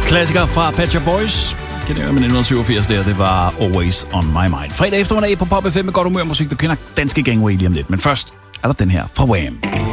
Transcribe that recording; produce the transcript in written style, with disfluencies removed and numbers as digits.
Klassiker fra Pet Shop Boys. Kender jeg med 1987 der, det var Always On My Mind. Fredag eftermiddag på Pop FM med godt humør musik. Du kender danske Gangway lige om lidt. Men først er der den her fra Wham!